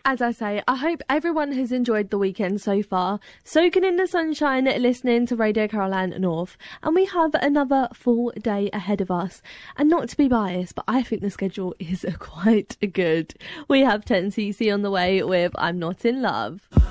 As I say, I hope everyone has enjoyed the weekend so far, soaking in the sunshine, listening to Radio Caroline North, and we have another full day ahead of us. And not to be biased, but I think the schedule is quite good. We have 10cc on the way with I'm Not In Love.